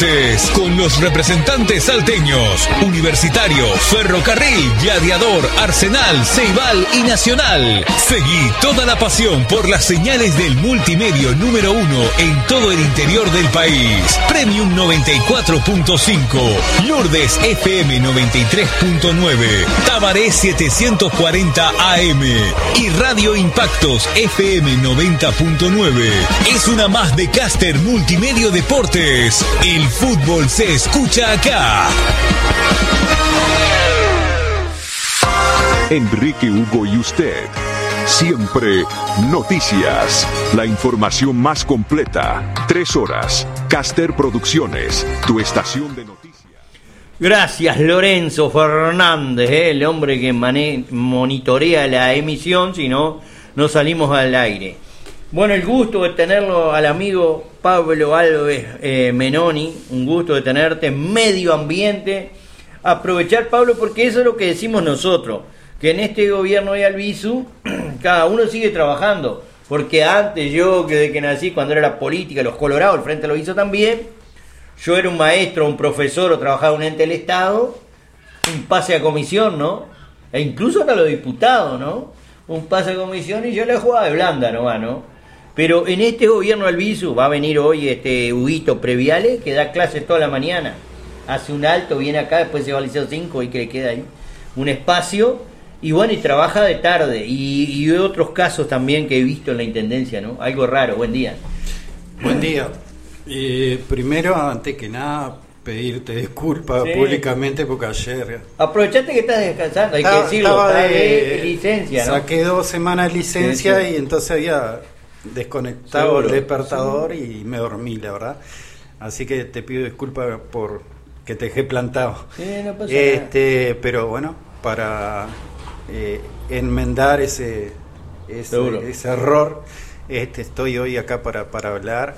Con los representantes salteños, Universitario, Ferrocarril, Gladiador, Arsenal, Ceibal y Nacional. Seguí toda la pasión por las señales del multimedio número 1 en todo el interior del país. Premium 94.5, Lourdes FM 93.9, Tabaré 740 AM y Radio Impactos FM 90.9. Es una más de Caster Multimedio Deportes. El fútbol se escucha acá. Enrique Hugo y usted. Siempre noticias. La información más completa. 3 horas. Caster Producciones. Tu estación de noticias. Gracias, Lorenzo Fernández, el hombre que monitorea la emisión, si no, no salimos al aire. Bueno, el gusto de tenerlo al amigo Pablo Alves Menoni, un gusto de tenerte, medio ambiente. Aprovechar, Pablo, porque eso es lo que decimos nosotros, que en este gobierno de Albizu cada uno sigue trabajando, porque antes yo, que desde que nací, cuando era la política, los colorados, el Frente lo hizo también, yo era un maestro, un profesor o trabajaba en un ente del Estado, un pase a comisión, ¿no? E incluso hasta los diputados, ¿no? Un pase a comisión y yo le jugaba de blanda nomás, ¿no? Pero en este gobierno Albizu va a venir hoy Huguito Previale, que da clases toda la mañana, hace un alto, viene acá, después se va al Liceo 5 y que le queda ahí un espacio, y bueno, y trabaja de tarde, y otros casos también que he visto en la Intendencia, ¿no? Algo raro. Buen día. Buen día. Primero, antes que nada, pedirte disculpas públicamente porque ayer... Aprovechaste que estás descansando, hay que decirlo, estaba de licencia, ¿no? Saqué 2 semanas de licencia y entonces había desconectado el despertador y me dormí, la verdad. Así que te pido disculpas por que te dejé plantado. Sí, no pasa nada. Pero bueno, para enmendar ese error, estoy hoy acá para hablar.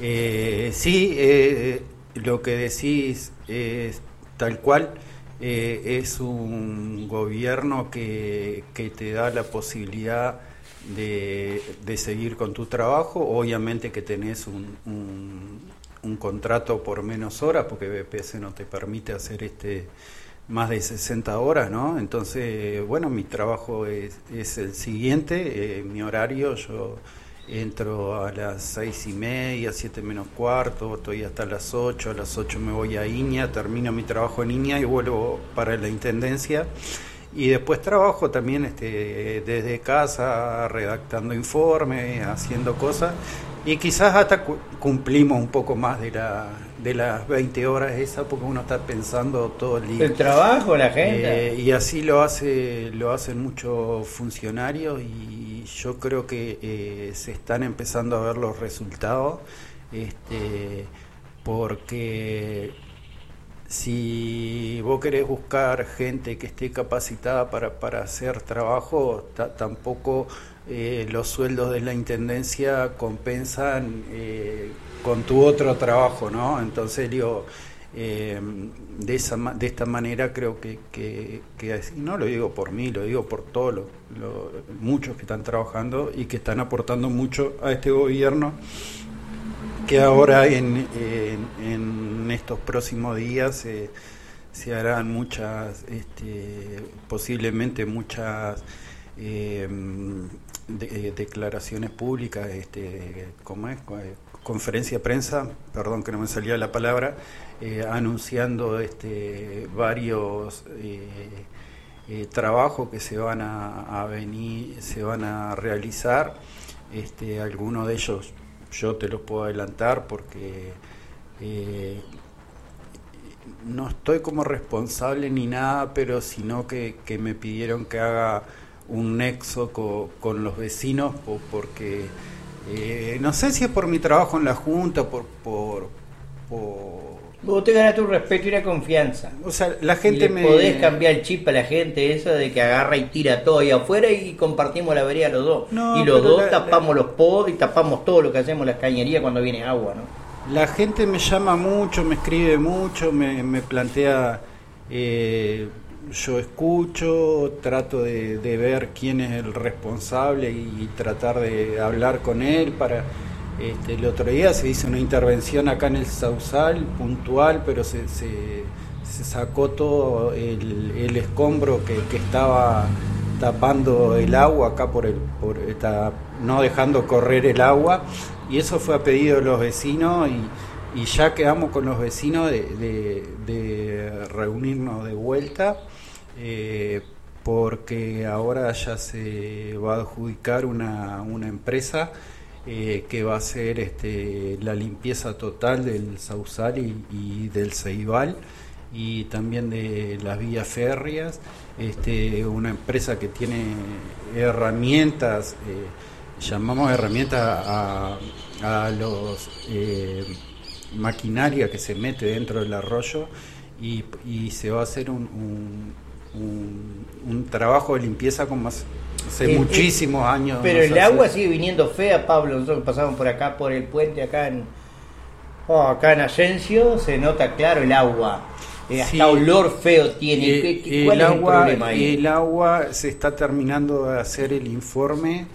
Lo que decís es tal cual. Es un gobierno que te da la posibilidad de seguir con tu trabajo. Obviamente que tenés un contrato por menos horas, porque BPS no te permite hacer más de 60 horas, ¿no? Entonces, bueno, mi trabajo es el siguiente. Mi horario, yo entro a las 6:30, 7 menos cuarto, estoy hasta las 8, a las 8 me voy a Iña, termino mi trabajo en Iña y vuelvo para la Intendencia. Y después trabajo también desde casa, redactando informes, haciendo cosas, y quizás hasta cumplimos un poco más de las 20 horas esas, porque uno está pensando todo el día. El trabajo, la gente. Y así lo hacen muchos funcionarios, y yo creo que se están empezando a ver los resultados, porque si vos querés buscar gente que esté capacitada para hacer trabajo, tampoco los sueldos de la Intendencia compensan con tu otro trabajo, ¿no? Entonces digo, de esta manera creo que no lo digo por mí, lo digo por todos muchos que están trabajando y que están aportando mucho a este gobierno, que ahora en estos próximos días se harán muchas, posiblemente muchas declaraciones públicas, conferencia de prensa, perdón que no me salía la palabra, anunciando varios trabajos que se van a realizar. Algunos de ellos yo te los puedo adelantar porque no estoy como responsable ni nada, pero sino que me pidieron que haga un nexo con los vecinos, porque no sé si es por mi trabajo en la Junta, Vos te ganas tu respeto y la confianza. O sea, la gente y podés cambiar el chip a la gente esa de que agarra y tira todo ahí afuera y compartimos la vereda los dos. No, y los dos tapamos los pods y tapamos todo lo que hacemos, las cañerías cuando viene agua, ¿no? La gente me llama mucho, me escribe mucho, me plantea, yo escucho, trato de ver quién es el responsable y tratar de hablar con él para El otro día se hizo una intervención acá en el Sausal, puntual, pero se sacó todo el escombro que estaba tapando el agua acá no dejando correr el agua, y eso fue a pedido de los vecinos, y ya quedamos con los vecinos de reunirnos de vuelta, porque ahora ya se va a adjudicar una empresa que va a hacer la limpieza total del Sausal y del Ceibal, y también de las vías férreas. Una empresa que tiene herramientas, llamamos herramientas a los maquinaria que se mete dentro del arroyo, y se va a hacer un trabajo de limpieza como hace muchísimos años. Pero el agua sigue viniendo fea, Pablo. Nosotros pasamos por acá, por el puente, acá en Asensio, se nota claro el agua. Hasta olor feo tiene. ¿Cuál es el problema ahí? El agua, se está terminando de hacer el informe,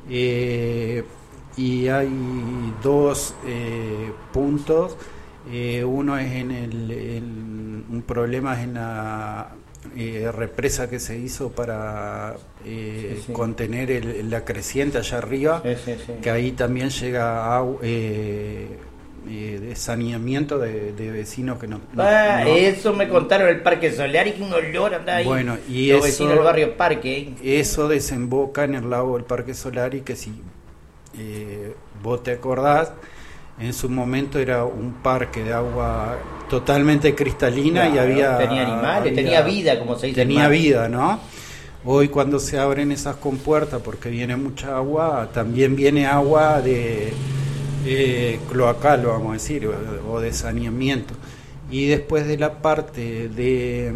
y hay dos puntos. Uno es un problema es en la represa que se hizo para contener la creciente allá arriba, que ahí también llega agua, de saneamiento de vecinos que no. Eso me contaron el Parque Solari, que un olor anda ahí. Bueno, y los vecinos del barrio Parque. Eso desemboca en el lago del Parque Solari, que si vos te acordás, en su momento era un parque de agua totalmente cristalina, y tenía animales, tenía vida, como se dice. Tenía vida, ¿no? Hoy, cuando se abren esas compuertas, porque viene mucha agua, también viene agua de cloacal, vamos a decir, o de saneamiento. Y después de la parte de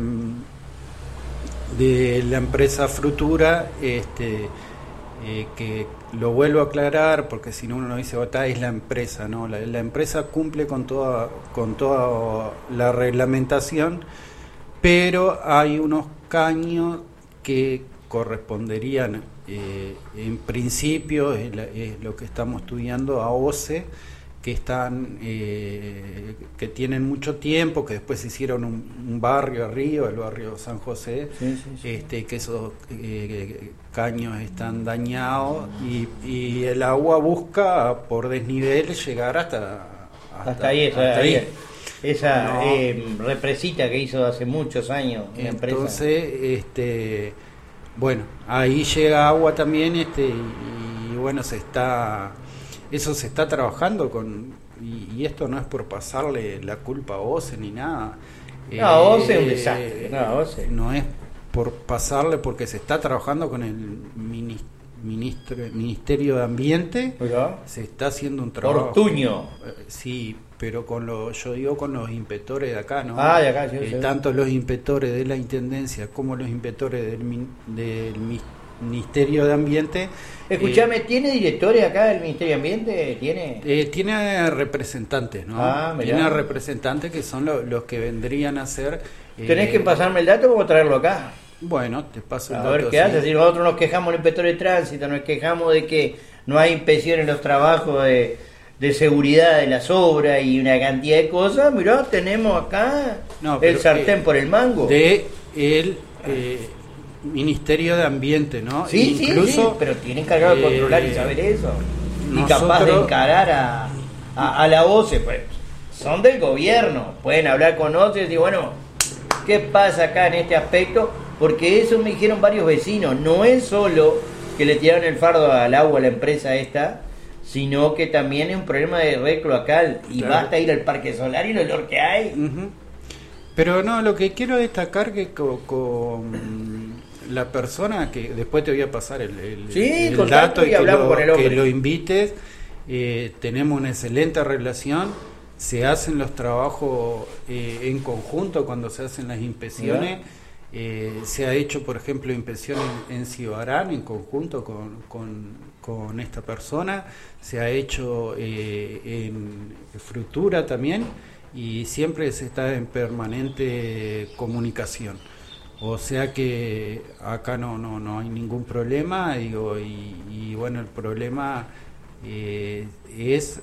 la empresa Frutura, que lo vuelvo a aclarar, porque si no uno dice, es la empresa, ¿no? La empresa cumple con toda la reglamentación, pero hay unos caños que corresponderían, en principio, es lo que estamos estudiando, a OCE, que están que tienen mucho tiempo, que después hicieron un barrio arriba, el barrio San José, que esos caños están dañados, y el agua busca por desnivel llegar hasta ahí. Esa represita que hizo hace muchos años una empresa. Entonces, bueno, ahí llega agua también, y bueno, eso se está trabajando y esto no es por pasarle la culpa a OCE ni nada. OCE es un desastre. No es por pasarle, porque se está trabajando con el Ministerio de Ambiente. Se está haciendo un trabajo. Ortuño. Sí, pero yo digo con los inspectores de acá, ¿no? De acá, sí. Tanto los inspectores de la Intendencia como los inspectores del Ministerio de Ambiente. Escuchame, ¿tiene directores acá el Ministerio de Ambiente? Tiene representantes, ¿no? Tiene representantes que son los que vendrían a ser. Tenés que pasarme el dato, vamos a traerlo acá. Bueno, te paso el dato. A ver qué hace. Si nosotros nos quejamos del inspector de tránsito, nos quejamos de que no hay inspección en los trabajos de seguridad de las obras y una cantidad de cosas, mirá, tenemos acá el sartén por el mango. El Ministerio de Ambiente, ¿no? Sí, incluso, sí, pero tienen encargado de controlar y saber eso. Y capaz de encarar a la OCE, pues son del gobierno, pueden hablar con OCE y decir, bueno, ¿qué pasa acá en este aspecto? Porque eso me dijeron varios vecinos, no es solo que le tiraron el fardo al agua a la empresa esta, sino que también es un problema de red cloacal, y basta ir al Parque Solar y el olor que hay. Pero no, lo que quiero destacar que con la persona, que después te voy a pasar el dato y que lo invites, tenemos una excelente relación, se hacen los trabajos en conjunto cuando se hacen las inspecciones. Se ha hecho, por ejemplo, inspección en Cibarán en conjunto con esta persona, se ha hecho en Frutura también, y siempre se está en permanente comunicación. O sea que acá no hay ningún problema, y bueno, el problema es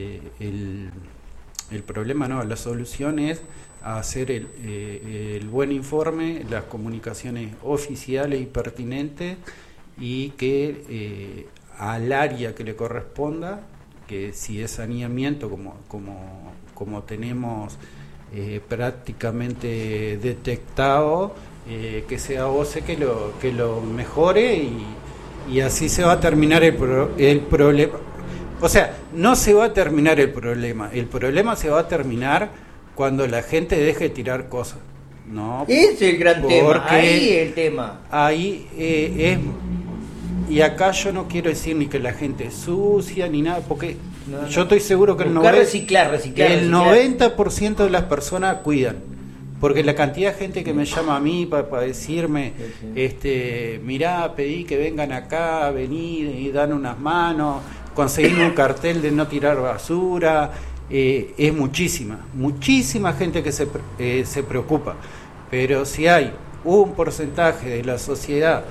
el problema, no, la solución es hacer el buen informe, las comunicaciones oficiales y pertinentes, y que al área que le corresponda, que si es saneamiento, como tenemos prácticamente detectado, que sea OCE que lo mejore, y así se va a terminar el problema. O sea, no se va a terminar el problema se va a terminar cuando la gente deje de tirar cosas, ¿no? Es el gran tema, ahí el tema. Ahí es, y acá yo no quiero decir ni que la gente es sucia ni nada, porque no. Yo estoy seguro que el 90% de las personas cuidan, porque la cantidad de gente que me llama a mí para decirme, mirá, pedí que vengan acá, venir y dan unas manos, conseguir un cartel de no tirar basura, es muchísima gente que se preocupa, pero si hay un porcentaje de la sociedad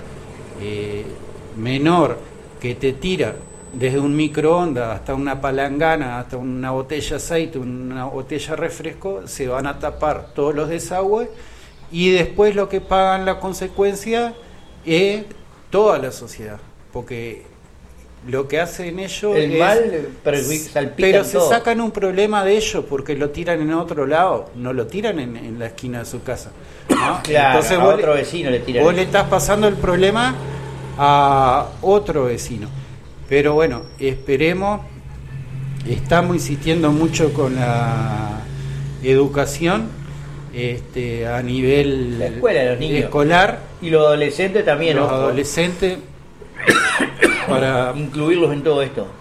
menor que te tira desde un microondas hasta una palangana, hasta una botella de aceite, una botella de refresco, se van a tapar todos los desagües, y después lo que pagan la consecuencia es toda la sociedad, porque lo que hacen ellos el mal salpica, pero se sacan un problema de ellos porque lo tiran en otro lado, no lo tiran en la esquina de su casa, ¿no? Claro, entonces a otro vecino le tiran. Vos le estás pasando el problema a otro vecino. Pero bueno, esperemos. Estamos insistiendo mucho con la educación a nivel la escuela, los niños escolar, y los adolescentes también, los adolescentes, para incluirlos en todo esto.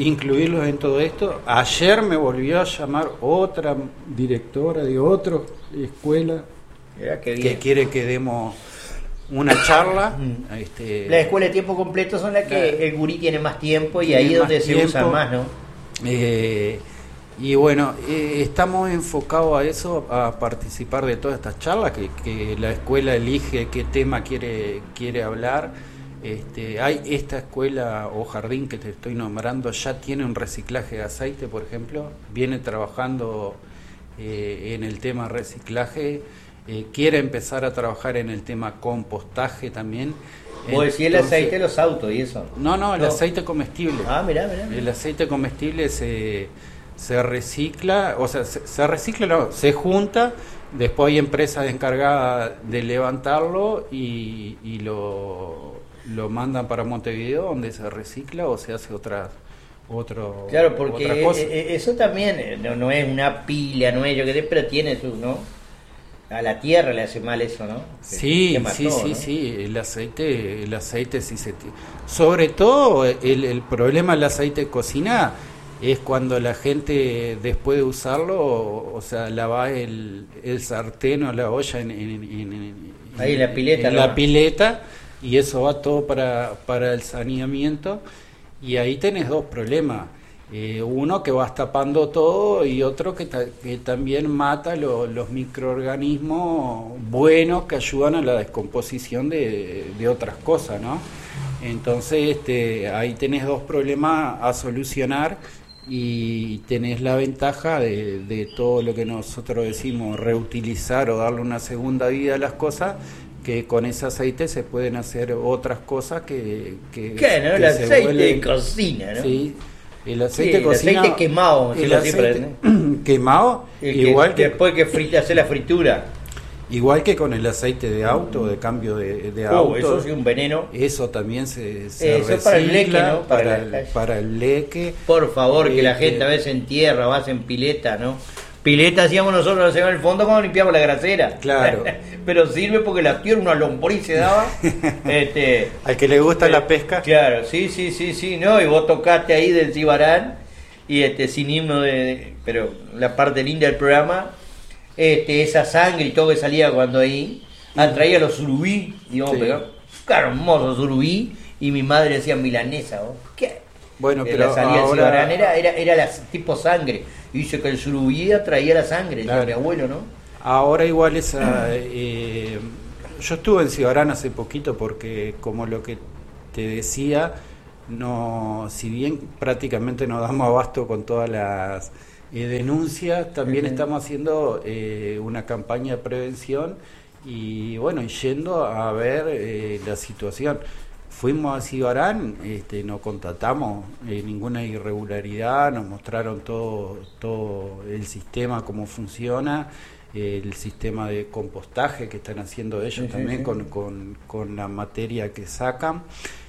Ayer me volvió a llamar otra directora de otra escuela que quiere que demos una charla. Las escuelas de tiempo completo son las que el gurí tiene más tiempo, y ahí es donde se usan más, ¿no? Y bueno, estamos enfocados a eso, a participar de todas estas charlas, que la escuela elige qué tema quiere hablar. Hay esta escuela o jardín que te estoy nombrando, ya tiene un reciclaje de aceite, por ejemplo, viene trabajando en el tema reciclaje, quiere empezar a trabajar en el tema compostaje también. ¿Vos decís el aceite de los autos y eso? No, el aceite comestible. Mirá. El aceite comestible se recicla, o sea, se recicla, no, se junta, después hay empresas encargadas de levantarlo y lo mandan para Montevideo, donde se recicla o se hace otra cosa. Eso también no es una pila, no es yo qué sé, pero tiene su, ¿no? A la tierra le hace mal eso, ¿no? Sí, el aceite sí se tira. Sobre todo el problema del aceite de cocina es cuando la gente, después de usarlo, o sea, lava el sartén o la olla ahí en la pileta, en la pileta, y eso va todo para el saneamiento, y ahí tenés dos problemas. Uno que vas tapando todo, y otro que también mata los microorganismos buenos que ayudan a la descomposición de otras cosas, ¿no? Entonces ahí tenés dos problemas a solucionar, y tenés la ventaja de todo lo que nosotros decimos reutilizar o darle una segunda vida a las cosas, que con ese aceite se pueden hacer otras cosas que ¿no? El aceite de cocina, ¿no? Sí. El aceite de cocina, el aceite quemado, el aceite quemado, igual que después que hace la fritura. Igual que con el aceite de auto, de cambio de auto. Eso sí, un veneno. Eso también se recicla, para el bleque, ¿no? Para el bleque. Por favor, que la gente a veces entierra, vas en pileta, ¿no? Pileta hacíamos nosotros en el fondo cuando limpiamos la grasera. Claro. Pero sirve porque la tierra una lombriz se daba. Al que le gusta la pesca. Claro, sí, ¿no? Y vos tocaste ahí del Cibarán, y sin himno pero la parte linda del programa, esa sangre y todo que salía cuando ahí, traía los surubí, y vamos a pegar, claro, hermoso surubí, y mi madre decía milanesa, ¿no? ¿Qué? Bueno, pero salía ahora era la tipo sangre, y dice que el surubí traía la sangre, claro. Decía mi abuelo, ¿no? Ahora igual yo estuve en Cibarán hace poquito, porque como lo que te decía, no, si bien prácticamente nos damos abasto con todas las denuncias, también estamos haciendo una campaña de prevención y bueno, yendo a ver la situación. Fuimos a Cibarán, no constatamos ninguna irregularidad, nos mostraron todo el sistema, cómo funciona, el sistema de compostaje que están haciendo ellos también. Con la materia que sacan.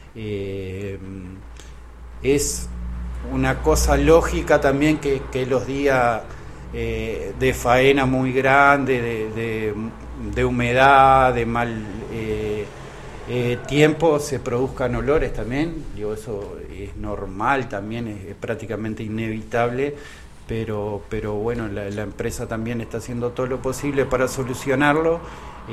Es una cosa lógica también que los días de faena muy grande, de humedad, de mal tiempo, se produzcan olores también. Digo, eso es normal también, es prácticamente inevitable, pero bueno, la empresa también está haciendo todo lo posible para solucionarlo.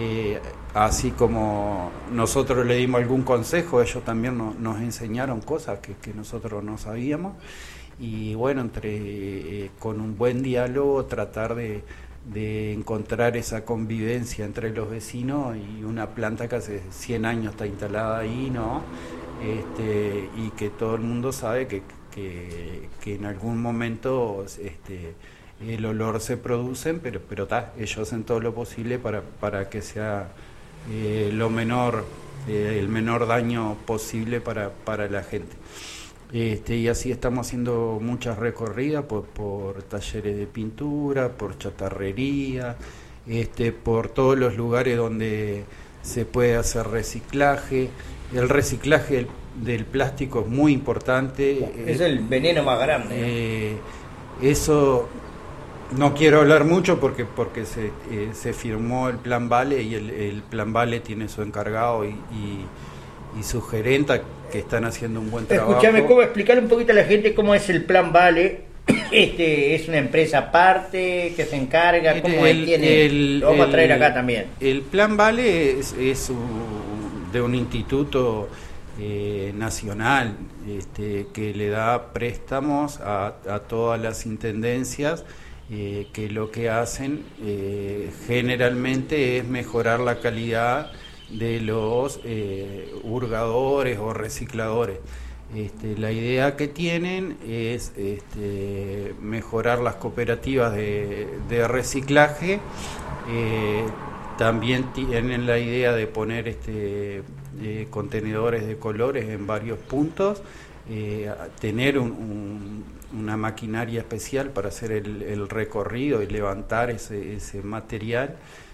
Así como nosotros le dimos algún consejo, ellos también nos enseñaron cosas que nosotros no sabíamos, y bueno, con un buen diálogo tratar de encontrar esa convivencia entre los vecinos y una planta que hace 100 años está instalada ahí, ¿no? Y que todo el mundo sabe que en algún momento el olor se produce, pero ellos hacen todo lo posible para que sea el menor daño posible para la gente. Y así estamos haciendo muchas recorridas por talleres de pintura, por chatarrería, por todos los lugares donde se puede hacer reciclaje. El reciclaje del plástico es muy importante. Es el veneno más grande. Eso no quiero hablar mucho porque se firmó el Plan Vale y el Plan Vale tiene su encargado y su gerenta que están haciendo un buen trabajo. Escúchame, ¿cómo explicarle un poquito a la gente cómo es el Plan Vale? ¿Es una empresa aparte que se encarga? ¿Cómo lo vamos a traer acá también? El Plan Vale es de un instituto nacional que le da préstamos a todas las intendencias, que lo que hacen generalmente es mejorar la calidad de los hurgadores o recicladores. La idea que tienen es mejorar las cooperativas de reciclaje. También tienen la idea de poner contenedores de colores en varios puntos, tener una maquinaria especial para hacer el recorrido y levantar ese material.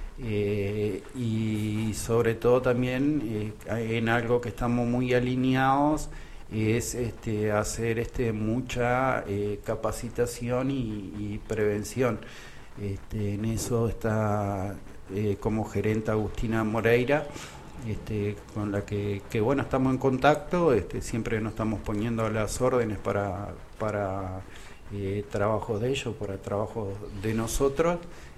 Y sobre todo también en algo que estamos muy alineados es hacer mucha capacitación y prevención. En eso está como gerente Agustina Moreira, con la que bueno, estamos en contacto, siempre nos estamos poniendo a las órdenes para trabajos de ellos, para trabajos de nosotros.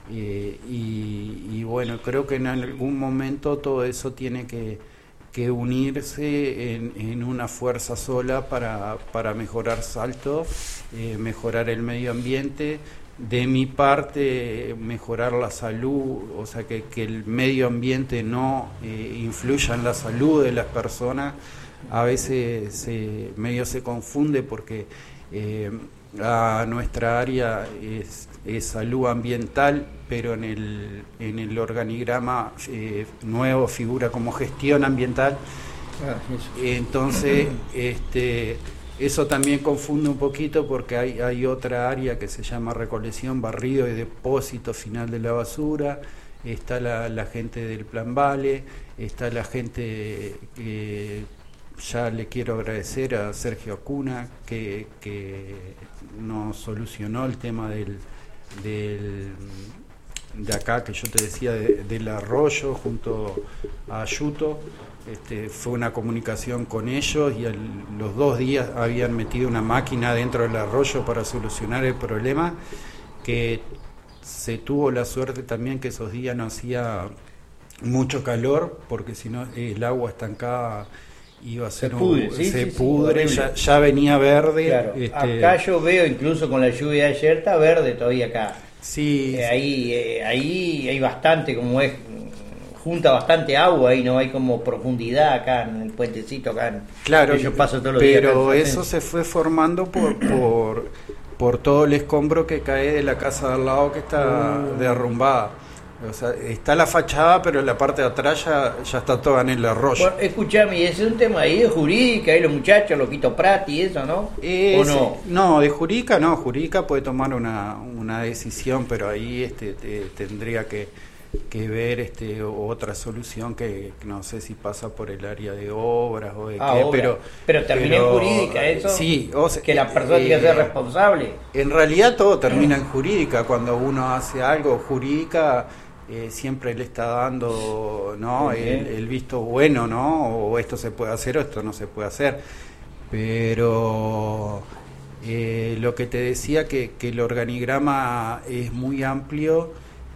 Y bueno, creo que en algún momento todo eso tiene que unirse en una fuerza sola para mejorar Salto, mejorar el medio ambiente, de mi parte mejorar la salud, o sea que el medio ambiente no influya en la salud de las personas. A veces medio se confunde porque a nuestra área es salud ambiental, pero en el organigrama nuevo figura como gestión ambiental. Entonces eso también confunde un poquito porque hay otra área que se llama recolección, barrido y depósito final de la basura. Está la gente del Plan Vale, está la gente ya le quiero agradecer a Sergio Acuna que nos solucionó el tema de acá que yo te decía del arroyo junto a Ayuto. Fue una comunicación con ellos y los 2 días habían metido una máquina dentro del arroyo para solucionar el problema, que se tuvo la suerte también que esos días no hacía mucho calor, porque si no el agua estancada iba a ser se pudre, ya venía verde. Claro. Acá yo veo, incluso con la lluvia de ayer, está verde todavía acá. Sí. Ahí hay bastante, como es junta bastante agua y no hay como profundidad acá en el puentecito acá. Claro, yo paso todos los días pero acá, eso se fue formando por todo el escombro que cae de la casa de al lado que está derrumbada. O sea, está la fachada, pero la parte de atrás ya está toda en el arroyo. Bueno, escuchame, ese es un tema ahí de jurídica, ahí los muchachos, Loquito Prat y eso, ¿no? ¿O no? No, de jurídica no, jurídica puede tomar una decisión, pero ahí tendría que ver otra solución que no sé si pasa por el área de obras o de qué, pero termina en jurídica eso. Sí, o sea, que la persona tiene que ser responsable. En realidad todo termina en jurídica. Cuando uno hace algo jurídica, siempre le está dando, ¿no? El visto bueno, ¿no? O esto se puede hacer o esto no se puede hacer. Pero lo que te decía que el organigrama es muy amplio,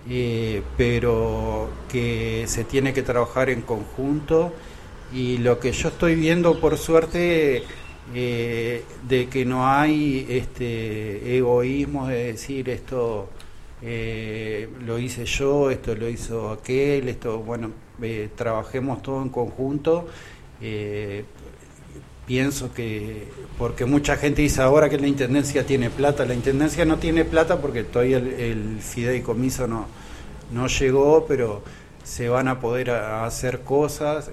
pero que se tiene que trabajar en conjunto, y lo que yo estoy viendo, por suerte, de que no hay egoísmo de decir esto lo hice yo, esto lo hizo aquel, esto, bueno, trabajemos todo en conjunto. Pienso que, porque mucha gente dice ahora que la Intendencia tiene plata, la Intendencia no tiene plata porque todavía el fideicomiso no llegó, pero se van a poder hacer cosas.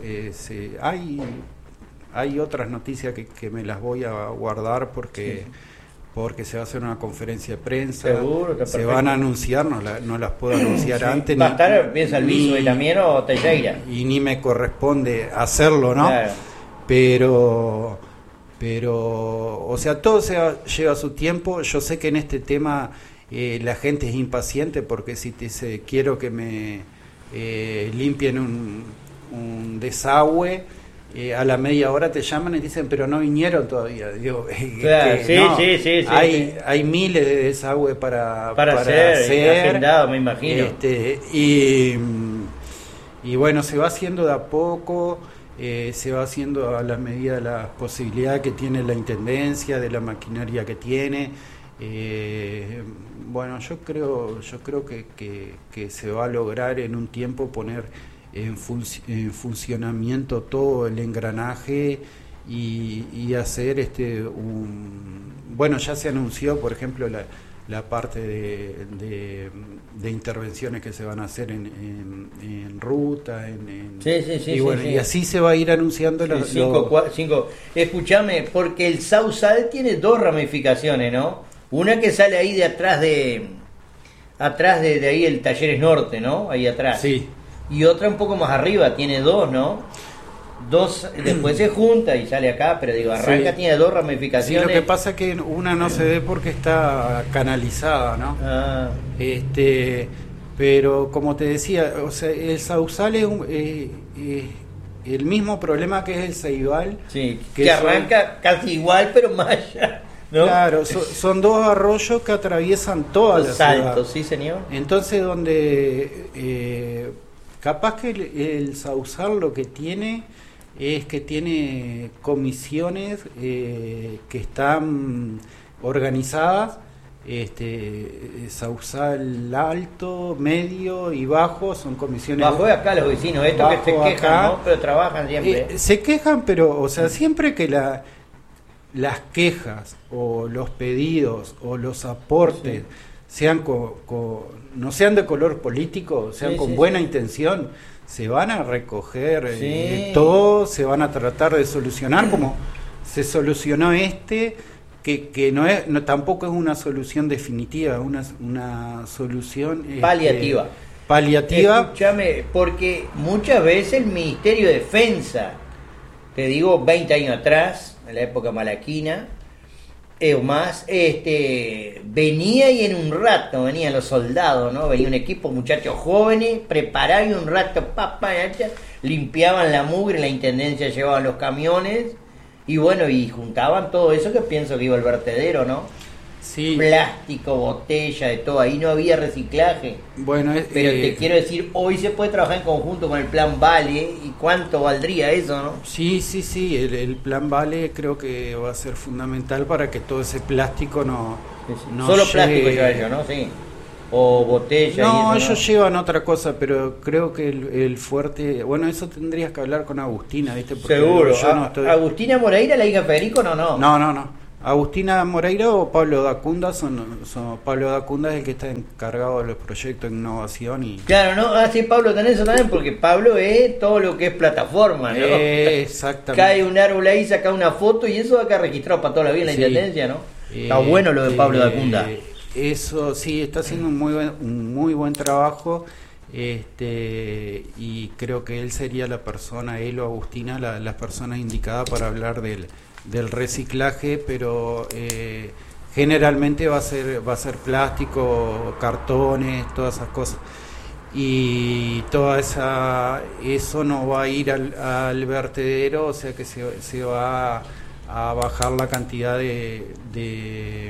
Hay otras noticias que me las voy a guardar porque se va a hacer una conferencia de prensa. Seguro, se van a anunciar, no las puedo anunciar antes. ¿Va a estar, piensa el Viso y también o Teixeira? Y ni me corresponde hacerlo, ¿no? Claro. Pero, o sea, todo lleva su tiempo. Yo sé que en este tema la gente es impaciente, porque si te dice quiero que me limpien un desagüe, a la media hora te llaman y dicen pero no vinieron todavía. Digo, claro, sí. Hay miles de desagües para hacer, agendado, me imagino. Y bueno, se va haciendo de a poco. Se va haciendo a la medida de las posibilidades que tiene la Intendencia, de la maquinaria que tiene. Bueno, yo creo que se va a lograr en un tiempo poner en funcionamiento todo el engranaje y hacer bueno, ya se anunció, por ejemplo, la parte de intervenciones que se van a hacer en ruta, y así se va a ir anunciando. Escuchame, porque el Sausal tiene dos ramificaciones, ¿no? Una que sale ahí de atrás de ahí el Talleres Norte, ¿no? Ahí atrás. Sí. Y otra un poco más arriba, tiene dos, ¿no? Dos, después se junta y sale acá, pero digo, arranca, sí. Tiene dos ramificaciones. Sí, lo que pasa es que una no se ve porque está canalizada, ¿no? Ah. Pero como te decía, o sea, el Sausal es el mismo problema que es el Ceibal. Sí, que arranca casi igual, pero más allá, ¿no? Claro, son dos arroyos que atraviesan toda la ciudad. Saltos, sí, señor. Entonces, donde capaz que el Sausal lo que tiene es que tiene comisiones que están organizadas, Sausal alto, medio y bajo, son comisiones. Bajo de acá los vecinos, estos que se quejan, acá, ¿no? Pero trabajan siempre. Se quejan, pero, o sea, siempre que las quejas o los pedidos o los aportes sean no sean de color político, sean con buena intención, se van a recoger todo, se van a tratar de solucionar como se solucionó que no tampoco es una solución definitiva, una solución paliativa. Escúchame, porque muchas veces el Ministerio de Defensa, te digo 20 años atrás, en la época malaquina, o más, venía y en un rato venían los soldados, ¿no? Venía un equipo, muchachos jóvenes, preparaban y un rato, limpiaban la mugre, la Intendencia llevaba los camiones, y bueno, y juntaban todo eso que pienso que iba al vertedero, ¿no? Sí. Plástico, botella, de todo, ahí no había reciclaje. Bueno, pero te quiero decir, hoy se puede trabajar en conjunto con el Plan Vale, ¿y cuánto valdría eso, no? Sí, el Plan Vale creo que va a ser fundamental para que todo ese plástico no solo llegue, plástico lleva yo, ¿no? Sí. o botella. No, y eso, ellos llevan otra cosa, pero creo que el fuerte... Bueno, eso tendrías que hablar con Agustina, ¿viste? Porque seguro. yo no estoy... ¿Agustina Moreira, la hija de Federico, no? No. Agustina Moreira o Pablo Dacunda Pablo Dacunda es el que está encargado de los proyectos de innovación y... Claro, ¿no? Sí, Pablo tenés eso también, porque Pablo es todo lo que es plataforma, ¿no? Exactamente. Cae un árbol ahí, saca una foto y eso va a quedar registrado para toda la vida en la intendencia, ¿no? Está bueno lo de Pablo Dacunda. Eso sí, está haciendo un muy buen trabajo, y creo que él sería la persona, él o Agustina, la persona indicada para hablar del reciclaje, pero generalmente va a ser plástico, cartones, todas esas cosas, y eso no va a ir al vertedero, o sea que se va a bajar la cantidad de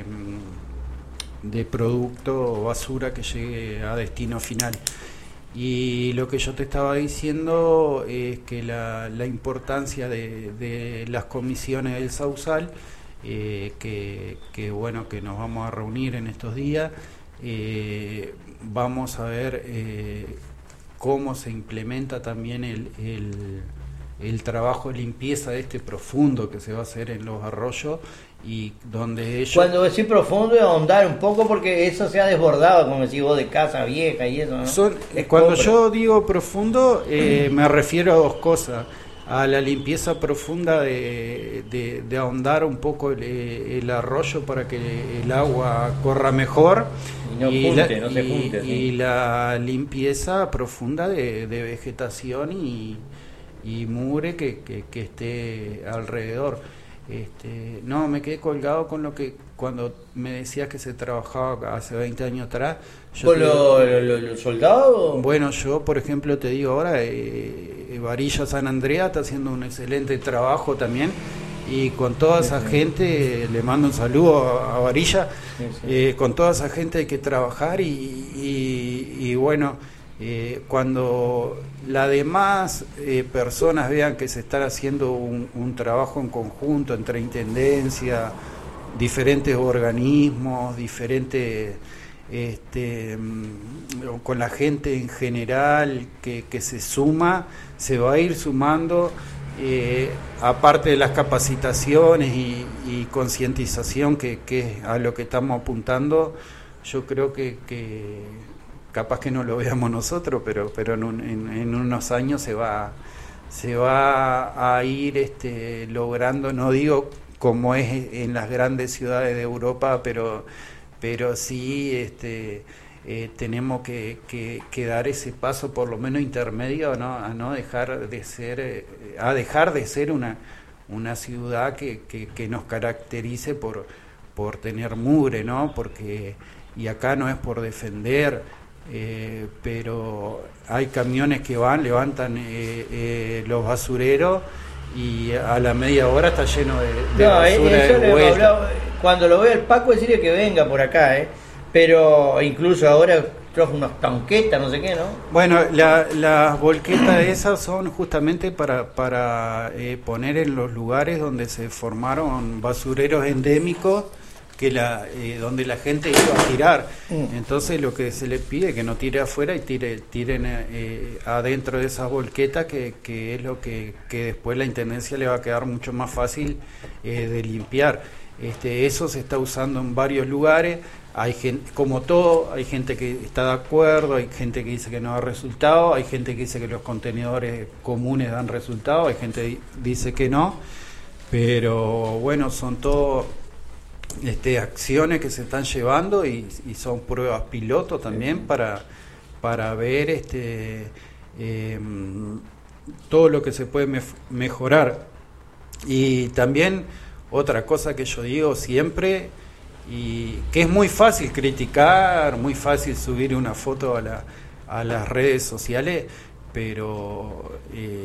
producto o basura que llegue a destino final. Y lo que yo te estaba diciendo es que la importancia de las comisiones del Sausal, que bueno, que nos vamos a reunir en estos días, vamos a ver cómo se implementa también el trabajo de limpieza profundo que se va a hacer en los arroyos, y donde ellos... Cuando decís profundo es ahondar un poco, porque eso se ha desbordado, como decís vos, de casa vieja y eso, ¿no? Cuando yo digo profundo, me refiero a dos cosas: a la limpieza profunda de ahondar un poco el arroyo para que el agua corra mejor, no se junte, y la limpieza profunda de vegetación y mugre que esté alrededor. No, me quedé colgado con lo que cuando me decías que se trabajaba hace 20 años atrás. ¿Con los soldados? Bueno, yo por ejemplo te digo ahora, Varilla San Andrea está haciendo un excelente trabajo también, y con toda esa gente, le mando un saludo a Varilla, con toda esa gente hay que trabajar, y bueno, cuando las demás personas vean que se está haciendo un trabajo en conjunto entre intendencia, diferentes organismos, con la gente en general que se suma, se va a ir sumando, aparte de las capacitaciones y concientización que es a lo que estamos apuntando. Yo creo que capaz que no lo veamos nosotros, pero en unos años se va a ir logrando, no digo como es en las grandes ciudades de Europa, pero sí tenemos que dar ese paso por lo menos intermedio, ¿no? A no dejar de ser, a dejar de ser una ciudad que nos caracterice por tener mugre, ¿no? Porque, y acá no es por defender, pero hay camiones que levantan los basureros, y a la media hora está lleno de basura de vuelta. Cuando lo vea el Paco, decirle que venga por acá, pero incluso ahora trajo unas tanquetas, no sé qué, ¿no? Bueno, las volquetas esas son justamente para poner en los lugares donde se formaron basureros endémicos, donde la gente iba a tirar. Entonces lo que se le pide es que no tire afuera y tiren adentro de esas volquetas, que es lo que después la intendencia le va a quedar mucho más fácil de limpiar. Eso se está usando en varios lugares. Hay gente, como todo, hay gente que está de acuerdo, hay gente que dice que no da resultado, hay gente que dice que los contenedores comunes dan resultado, hay gente que dice que no, pero bueno, son todo acciones que se están llevando, y son pruebas piloto también para ver todo lo que se puede mejorar. Y también otra cosa que yo digo siempre, y que es muy fácil criticar, muy fácil subir una foto a las redes sociales, pero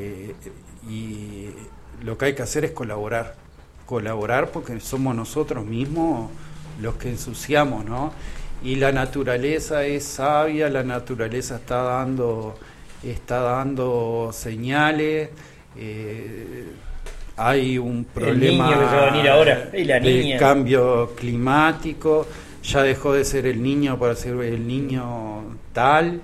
y lo que hay que hacer es colaborar, porque somos nosotros mismos los que ensuciamos, ¿no? Y la naturaleza es sabia, la naturaleza está dando señales. Hay un problema que se va a venir ahora, y la del niña. cambio climático, ya dejó de ser el niño para ser el niño tal,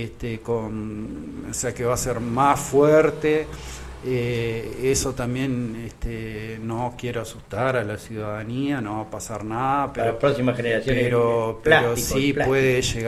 o sea que va a ser más fuerte. Eso también no quiero asustar a la ciudadanía, no va a pasar nada, Para las próximas generaciones, pero sí puede llegar